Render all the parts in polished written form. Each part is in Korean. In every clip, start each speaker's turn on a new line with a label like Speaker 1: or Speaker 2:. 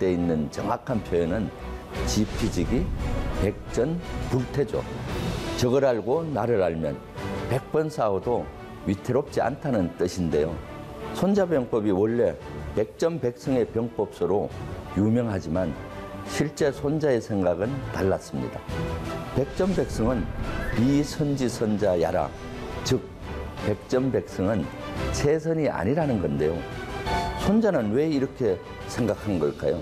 Speaker 1: 때 있는 정확한 표현은 지피지기 백전불태죠. 적을 알고 나를 알면 100번 싸워도 위태롭지 않다는 뜻인데요. 손자병법이 원래 백전백승의 병법서로 유명하지만 실제 손자의 생각은 달랐습니다. 백전백승은 비선지선자야라, 즉 백전백승은 최선이 아니라는 건데요. 손자는 왜 이렇게 생각한 걸까요?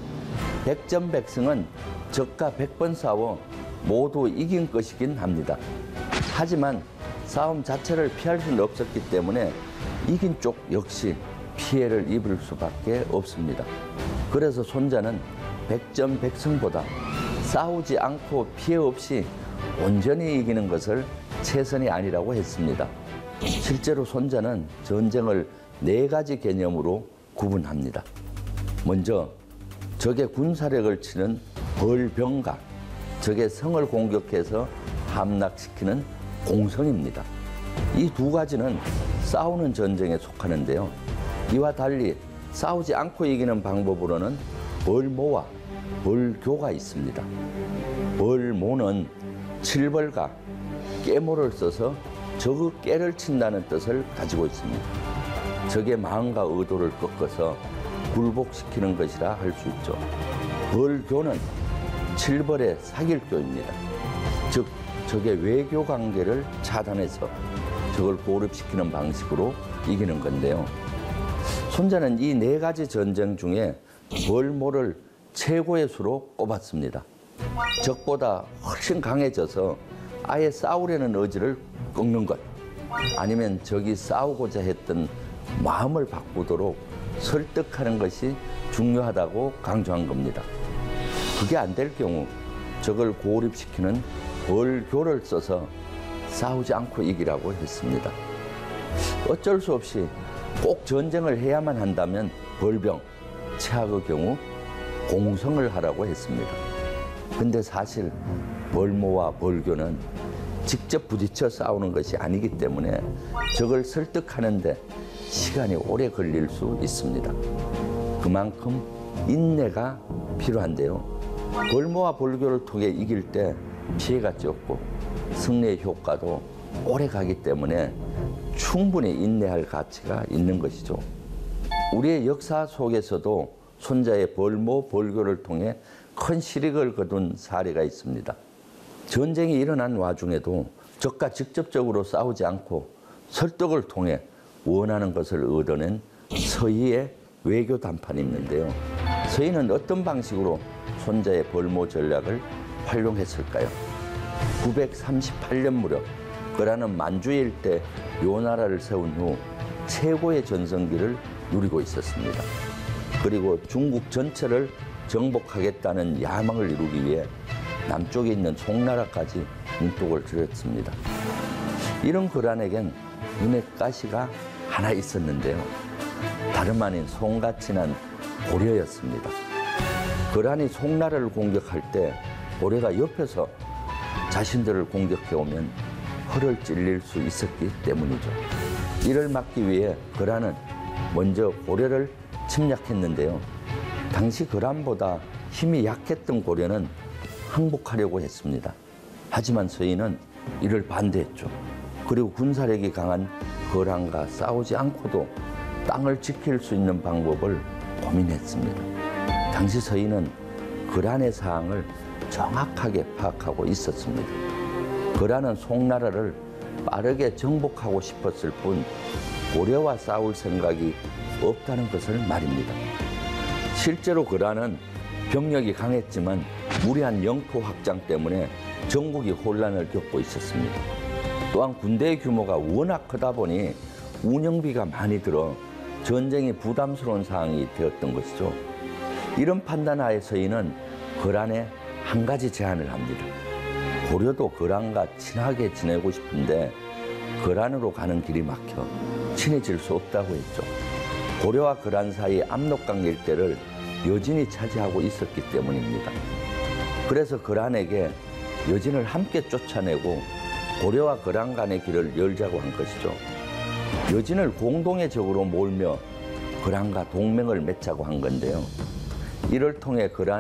Speaker 1: 백전백승은 적과 100번 싸워 모두 이긴 것이긴 합니다. 하지만 싸움 자체를 피할 수는 없었기 때문에 이긴 쪽 역시 피해를 입을 수밖에 없습니다. 그래서 손자는 백전백승보다 싸우지 않고 피해 없이 온전히 이기는 것을 최선이 아니라고 했습니다. 실제로 손자는 전쟁을 4가지 개념으로 구분합니다. 먼저 적의 군사력을 치는 벌병과 적의 성을 공격해서 함락시키는 공성입니다. 이 2가지는 싸우는 전쟁에 속하는데요. 이와 달리 싸우지 않고 이기는 방법으로는 벌모와 벌교가 있습니다. 벌모는 칠벌과 깨모를 써서 적의 깨를 친다는 뜻을 가지고 있습니다. 적의 마음과 의도를 꺾어서 굴복시키는 것이라 할 수 있죠. 벌교는 칠벌의 사길교입니다. 즉 적의 외교 관계를 차단해서 적을 고립시키는 방식으로 이기는 건데요. 손자는 이 4가지 전쟁 중에 벌모를 최고의 수로 꼽았습니다. 적보다 훨씬 강해져서 아예 싸우려는 의지를 꺾는 것, 아니면 적이 싸우고자 했던 마음을 바꾸도록 설득하는 것이 중요하다고 강조한 겁니다. 그게 안 될 경우 적을 고립시키는 벌교를 써서 싸우지 않고 이기라고 했습니다. 어쩔 수 없이 꼭 전쟁을 해야만 한다면 벌병, 최악의 경우 공성을 하라고 했습니다. 근데 사실 벌모와 벌교는 직접 부딪혀 싸우는 것이 아니기 때문에 적을 설득하는데 시간이 오래 걸릴 수 있습니다. 그만큼 인내가 필요한데요. 벌모와 벌교를 통해 이길 때 피해가 적고 승리의 효과도 오래 가기 때문에 충분히 인내할 가치가 있는 것이죠. 우리의 역사 속에서도 손자의 벌모, 벌교를 통해 큰 실익을 거둔 사례가 있습니다. 전쟁이 일어난 와중에도 적과 직접적으로 싸우지 않고 설득을 통해 원하는 것을 얻어낸 서희의 외교 담판이 있는데요. 서희는 어떤 방식으로 손자의 벌모 전략을 활용했을까요? 938년 무렵 거란은 만주의 일대 요나라를 세운 후 최고의 전성기를 누리고 있었습니다. 그리고 중국 전체를 정복하겠다는 야망을 이루기 위해 남쪽에 있는 송나라까지 눈독을 들였습니다. 이런 거란에겐 눈에 가시가 하나 있었는데요. 다름 아닌 송같이 난 고려였습니다. 거란이 송나라를 공격할 때 고려가 옆에서 자신들을 공격해 오면 허를 찔릴 수 있었기 때문이죠. 이를 막기 위해 거란은 먼저 고려를 침략했는데요. 당시 거란보다 힘이 약했던 고려는 항복하려고 했습니다. 하지만 서희는 이를 반대했죠. 그리고 군사력이 강한 거란과 싸우지 않고도 땅을 지킬 수 있는 방법을 고민했습니다. 당시 서희는 거란의 사항을 정확하게 파악하고 있었습니다. 거란은 송나라를 빠르게 정복하고 싶었을 뿐 고려와 싸울 생각이 없다는 것을 말입니다. 실제로 거란은 병력이 강했지만 무리한 영토 확장 때문에 전국이 혼란을 겪고 있었습니다. 또한 군대의 규모가 워낙 크다 보니 운영비가 많이 들어 전쟁이 부담스러운 상황이 되었던 것이죠. 이런 판단 하에 서희는 거란에 한 가지 제안을 합니다. 고려도 거란과 친하게 지내고 싶은데 거란으로 가는 길이 막혀 친해질 수 없다고 했죠. 고려와 거란 사이 압록강 일대를 여진이 차지하고 있었기 때문입니다. 그래서 거란에게 여진을 함께 쫓아내고 고려와 거란 간의 길을 열자고 한 것이죠. 여진을 공동의 적으로 몰며 거란과 동맹을 맺자고 한 건데요. 이를 통해 그러한